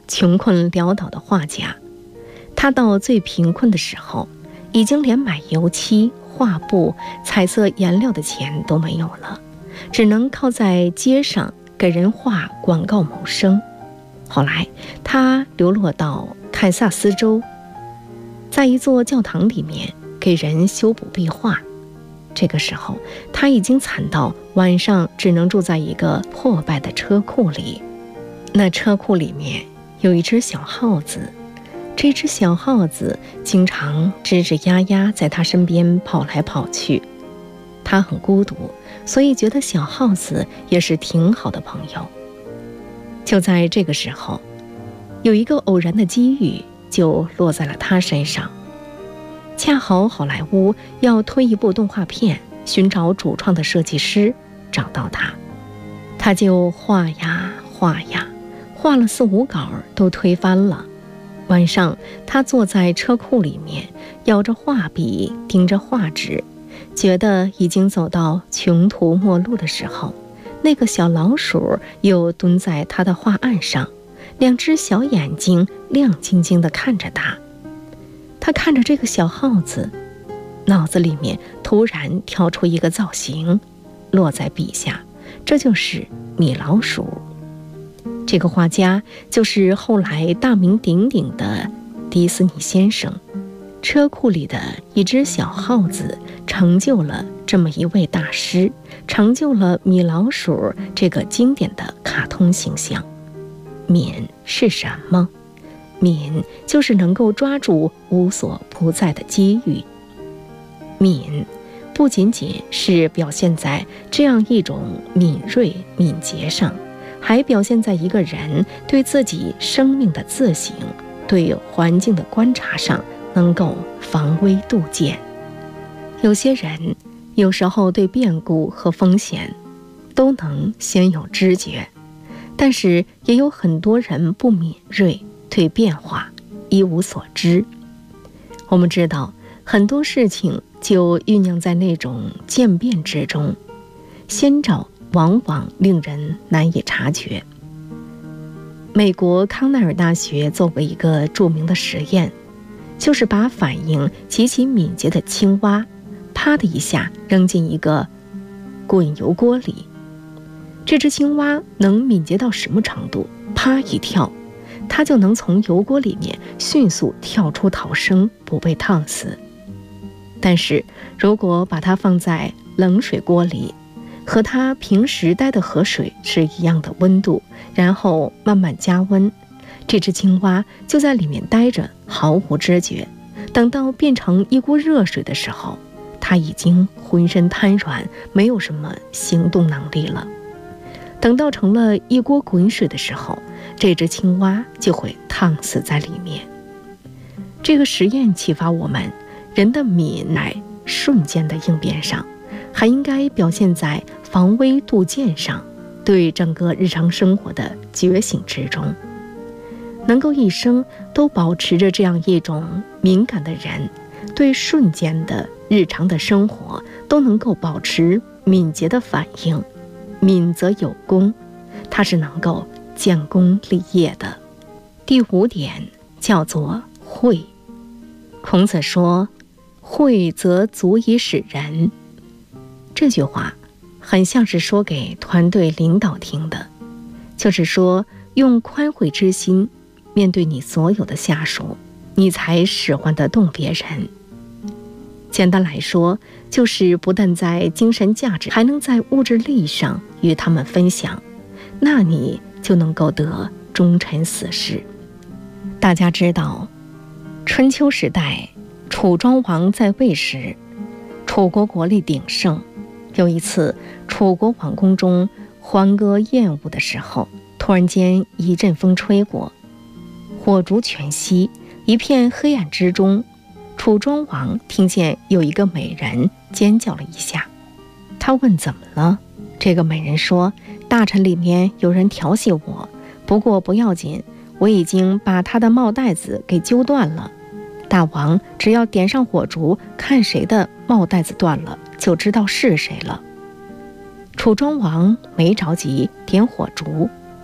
穷困潦倒的画家。他到最贫困的时候，已经连买油漆、画布、彩色颜料的钱都没有了，只能靠在街上给人画广告谋生。后来他流落到堪萨斯州，在一座教堂里面给人修补壁画。这个时候他已经惨到晚上只能住在一个破败的车库里。那车库里面有一只小耗子，这只小耗子经常吱吱呀呀在他身边跑来跑去。他很孤独，所以觉得小耗子也是挺好的朋友。就在这个时候，有一个偶然的机遇就落在了他身上。恰好好莱坞要推一部动画片，寻找主创的设计师，找到他，他就画呀画呀，画了4、5稿都推翻了。晚上他坐在车库里面，咬着画笔，盯着画纸，觉得已经走到穷途末路的时候，那个小老鼠又蹲在他的画案上，2只小眼睛亮晶晶地看着他。他看着这个小耗子，脑子里面突然跳出一个造型，落在笔下，这就是米老鼠。这个画家就是后来大名鼎鼎的迪斯尼先生。车库里的一只小耗子成就了这么一位大师，成就了米老鼠这个经典的卡通形象。敏是什么？敏就是能够抓住无所不在的机遇。敏不仅仅是表现在这样一种敏锐敏捷上，还表现在一个人对自己生命的自省，对环境的观察上能够防微杜渐。有些人有时候对变故和风险都能先有知觉，但是也有很多人不敏锐，对变化一无所知。我们知道很多事情就酝酿在那种渐变之中，先兆往往令人难以察觉。美国康奈尔大学做过一个著名的实验，就是把反应极其敏捷的青蛙啪的一下扔进一个滚油锅里。这只青蛙能敏捷到什么程度？啪一跳，它就能从油锅里面迅速跳出逃生，不被烫死。但是如果把它放在冷水锅里，和它平时待的河水是一样的温度，然后慢慢加温，这只青蛙就在里面待着，毫无知觉。等到变成一锅热水的时候，它已经浑身瘫软，没有什么行动能力了。等到成了一锅滚水的时候，这只青蛙就会烫死在里面。这个实验启发我们，人的敏在瞬间的应变上，还应该表现在防微杜渐上，对整个日常生活的觉醒之中。能够一生都保持着这样一种敏感的人，对瞬间的日常的生活都能够保持敏捷的反应。敏则有功，它是能够建功立业的。第5点叫做慧。孔子说，慧则足以使人。这句话很像是说给团队领导听的，就是说用宽惠之心面对你所有的下属，你才使唤得动别人。简单来说，就是不但在精神价值，还能在物质利益上与他们分享，那你就能够得忠臣死士。大家知道，春秋时代楚庄王在位时，楚国国力鼎盛。有一次，楚国王宫中欢歌宴舞的时候，突然间一阵风吹过，火烛全熄，一片黑暗之中，楚庄王听见有一个美人尖叫了一下。他问怎么了？这个美人说，大臣里面有人调戏我，不过不要紧，我已经把他的帽带子给揪断了。大王只要点上火烛，看谁的帽带子断了，就知道是谁了。楚庄王没着急点火烛，他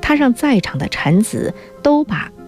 他让在场的臣子都把